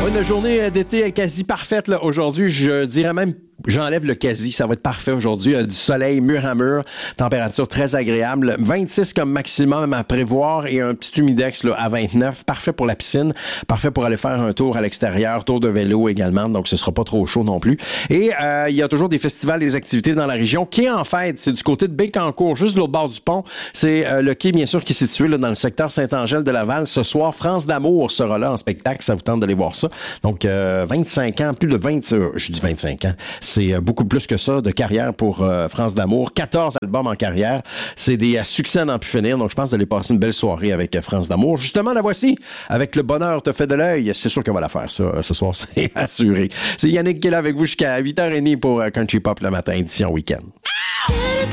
Une journée d'été quasi parfaite là, aujourd'hui. Je dirais même, j'enlève le quasi. Ça va être parfait aujourd'hui. Du soleil mur à mur. Température très agréable. 26 comme maximum à prévoir et un petit humidex là, à 29. Parfait pour la piscine. Parfait pour aller faire un tour à l'extérieur. Tour de vélo également. Donc, ce sera pas trop chaud non plus. Et il y a toujours des festivals, des activités dans la région. Quai en fête, c'est du côté de Bécancour, juste de l'autre bord du pont. C'est le quai, bien sûr, qui est situé là, dans le secteur Saint-Angèle de Laval. Ce soir, France d'amour sera là en spectacle. Ça vous tente d'aller voir ça. Donc, 25 ans, plus de 20... je dis 25 ans. C'est beaucoup plus que ça de carrière pour France d'amour. 14 albums en carrière. C'est des succès à n'en plus finir. Donc, je pense d'aller passer une belle soirée avec France d'amour. Justement, la voici. Avec Le bonheur te fait de l'œil. C'est sûr qu'on va la faire, ça. Ce soir, c'est assuré. C'est Yannick qui est là avec vous jusqu'à 8h30 pour Country Pop le matin, édition week-end.